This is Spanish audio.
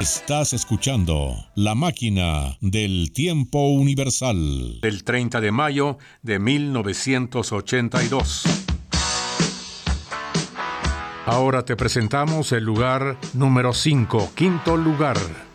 Estás escuchando La Máquina del Tiempo Universal. Del 30 de mayo de 1982. Ahora te presentamos el lugar número 5, quinto lugar.